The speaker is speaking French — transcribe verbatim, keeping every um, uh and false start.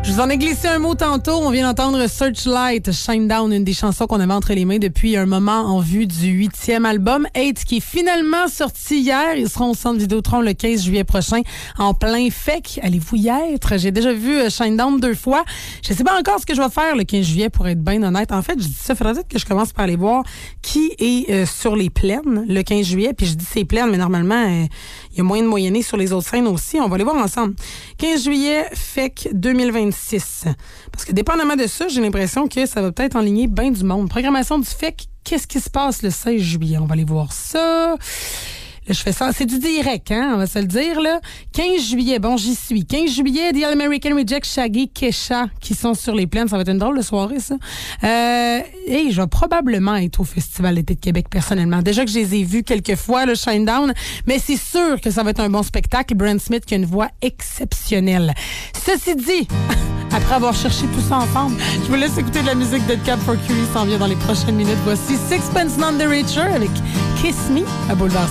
Je vous en ai glissé un mot tantôt. On vient d'entendre Searchlight, Shinedown, une des chansons qu'on avait entre les mains depuis un moment en vue du huitième album, Eight, qui est finalement sorti hier. Ils seront au Centre Vidéotron le quinze juillet prochain, en plein fake. Allez-vous y être? J'ai déjà vu Shinedown deux fois. Je sais pas encore ce que je vais faire le quinze juillet, pour être bien honnête. En fait, je dis ça, il faudrait peut-être que je commence par aller voir qui est euh, sur les plaines le quinze juillet. Puis je dis c'est plaines, mais normalement, il euh, y a moyen de moyenner sur les autres scènes aussi. On va les voir ensemble. quinze juillet, fake deux mille vingt-six. Parce que dépendamment de ça, j'ai l'impression que ça va peut-être enligner bien du monde. Programmation du fake, qu'est-ce qui se passe le seize juillet? On va aller voir ça. Là, je fais ça. C'est du direct, hein? On va se le dire, là. quinze juillet, bon, j'y suis. quinze juillet, The All-American Reject, Shaggy, Kesha, qui sont sur les plaines. Ça va être une drôle de soirée, ça. Euh, et je vais probablement être au Festival d'été de Québec, personnellement. Déjà que je les ai vus quelques fois, le Shinedown, mais c'est sûr que ça va être un bon spectacle. Brent Smith, qui a une voix exceptionnelle. Ceci dit, après avoir cherché tout ça ensemble, je vous laisse écouter de la musique de Cap for Curie. S'en vient dans les prochaines minutes. Voici Sixpence None the Richer avec Kiss Me à Boulevard.